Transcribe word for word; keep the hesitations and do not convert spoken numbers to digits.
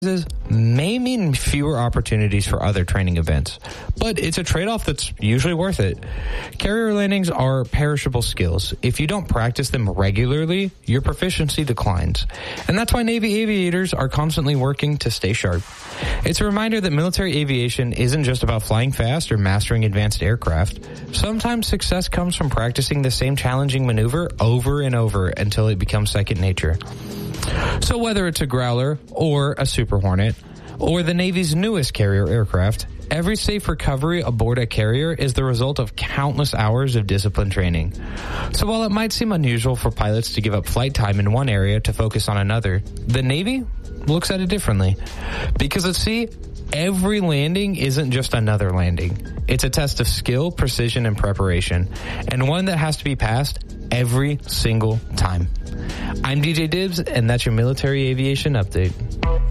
may mean fewer opportunities for other training events, but it's a trade-off that's usually worth it. Carrier landings are perishable skills. If you don't practice them regularly, your proficiency declines. And that's why Navy aviators are constantly working to stay sharp. It's a reminder that military aviation isn't just about flying fast or mastering advanced aircraft. Sometimes success comes from practicing the same challenging maneuver over and over until it becomes second nature. So whether it's a Growler or a Super Hornet or the Navy's newest carrier aircraft, every safe recovery aboard a carrier is the result of countless hours of disciplined training. So while it might seem unusual for pilots to give up flight time in one area to focus on another, the Navy looks at it differently. Because at sea, every landing isn't just another landing. It's a test of skill, precision, and preparation, and one that has to be passed every single time. I'm D J Dibbs, and that's your military aviation update.